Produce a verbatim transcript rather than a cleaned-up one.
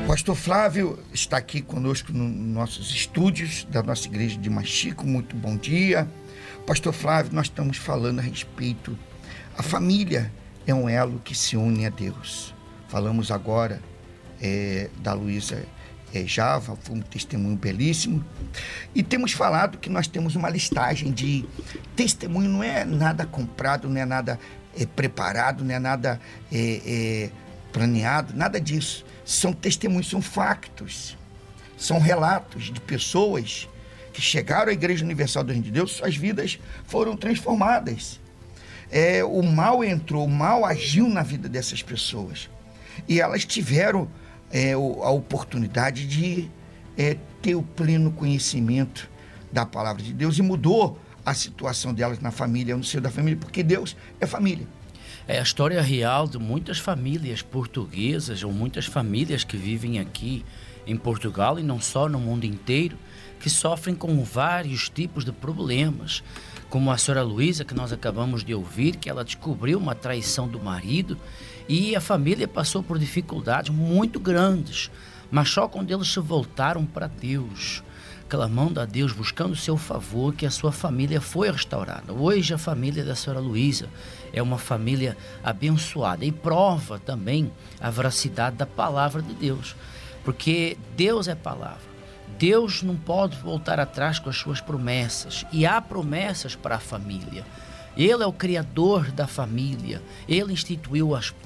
Pastor Flávio está aqui conosco nos nossos estúdios da nossa igreja de Machico. Muito bom dia. Pastor Flávio, nós estamos falando a respeito. A família é um elo que se une a Deus. Falamos agora é, da Luísa é, Java, foi um testemunho belíssimo. E temos falado que nós temos uma listagem de testemunho, não é nada comprado, não é nada é, preparado, não é nada é, é, planeado, nada disso. São testemunhos, são factos, são relatos de pessoas que chegaram à Igreja Universal do Reino de Deus, suas vidas foram transformadas. É, o mal entrou, o mal agiu na vida dessas pessoas. E elas tiveram é, a oportunidade de é, ter o pleno conhecimento da palavra de Deus e mudou a situação delas na família, no seio da família, porque Deus é família. É a história real de muitas famílias portuguesas ou muitas famílias que vivem aqui em Portugal e não só, no mundo inteiro, que sofrem com vários tipos de problemas, como a senhora Luísa, que nós acabamos de ouvir, que ela descobriu uma traição do marido e a família passou por dificuldades muito grandes, mas só quando eles se voltaram para Deus, clamando a Deus, buscando o seu favor, que a sua família foi restaurada. Hoje a família da senhora Luísa é uma família abençoada e prova também a veracidade da palavra de Deus, porque Deus é palavra. Deus não pode voltar atrás com as suas promessas, e há promessas para a família. Ele é o criador da família, ele instituiu as